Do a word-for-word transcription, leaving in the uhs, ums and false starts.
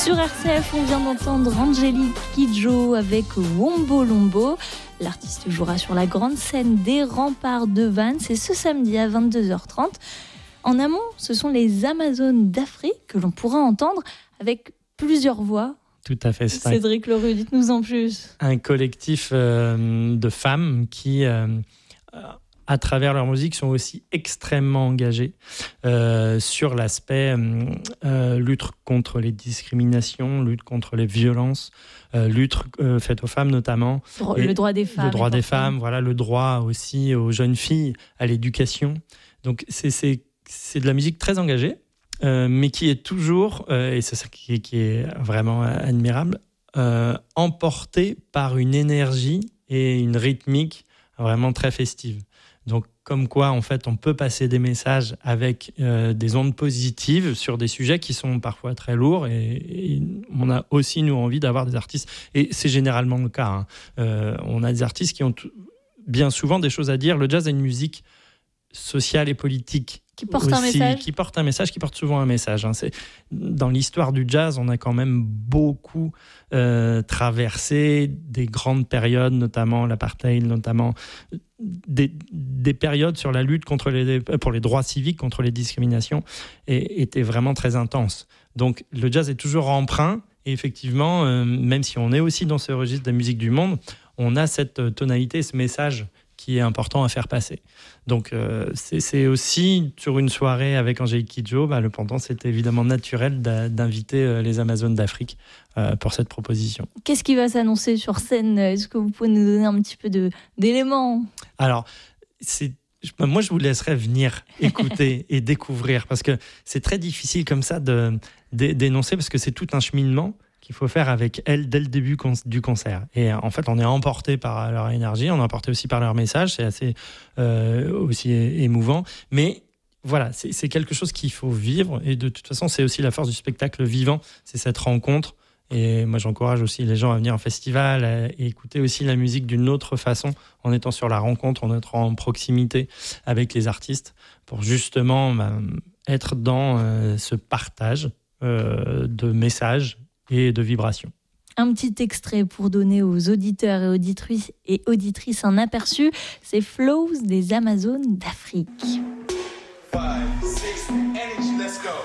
Sur R C F, on vient d'entendre Angélique Kidjo avec Wombo Lombo. L'artiste jouera sur la grande scène des Remparts de Vannes. C'est ce samedi à vingt-deux heures trente. En amont, ce sont les Amazones d'Afrique que l'on pourra entendre avec plusieurs voix. Tout à fait. C'est Cédric un, Leroux, dites-nous en plus. Un collectif euh, de femmes qui, euh, à travers leur musique, sont aussi extrêmement engagées euh, sur l'aspect euh, lutte contre les discriminations, lutte contre les violences, euh, lutte euh, faite aux femmes notamment. Le Et droit des femmes. Le droit des femmes, voilà, le droit aussi aux jeunes filles, à l'éducation. Donc c'est, c'est, c'est de la musique très engagée. Euh, mais qui est toujours, euh, et c'est ça qui, qui est vraiment admirable, euh, emporté par une énergie et une rythmique vraiment très festive. Donc, comme quoi, en fait, on peut passer des messages avec euh, des ondes positives sur des sujets qui sont parfois très lourds, et, et on a aussi, nous, envie d'avoir des artistes, et c'est généralement le cas, hein. Euh, on a des artistes qui ont t- bien souvent des choses à dire. Le jazz a une musique sociale et politique qui porte aussi, un message, qui porte un message, qui porte souvent un message. Hein. C'est, dans l'histoire du jazz, on a quand même beaucoup euh, traversé des grandes périodes, notamment l'apartheid, notamment des, des périodes sur la lutte contre les, pour les droits civiques, contre les discriminations, et étaient vraiment très intenses. Donc le jazz est toujours empreint, et effectivement, euh, même si on est aussi dans ce registre de la musique du monde, on a cette tonalité, ce message qui est important à faire passer. Donc euh, c'est, c'est aussi, sur une soirée avec Angélique Kidjo, bah, le pendant, c'était évidemment naturel d'a, d'inviter euh, les Amazones d'Afrique euh, pour cette proposition. Qu'est-ce qui va s'annoncer sur scène ? Est-ce que vous pouvez nous donner un petit peu de, d'éléments ? Alors, c'est, moi, je vous laisserai venir écouter et découvrir, parce que c'est très difficile comme ça de, de, d'énoncer, parce que c'est tout un cheminement qu'il faut faire avec elles dès le début con- du concert. Et en fait, on est emporté par leur énergie, on est emporté aussi par leur message, c'est assez euh, aussi é- émouvant. Mais voilà, c'est, c'est quelque chose qu'il faut vivre, et de toute façon, c'est aussi la force du spectacle vivant, c'est cette rencontre. Et moi, j'encourage aussi les gens à venir en festival à, et écouter aussi la musique d'une autre façon, en étant sur la rencontre, en étant en proximité avec les artistes, pour justement bah, être dans euh, ce partage euh, de messages et de vibrations. Un petit extrait pour donner aux auditeurs et auditrices, et auditrices un aperçu, c'est Flows des Amazones d'Afrique. Five.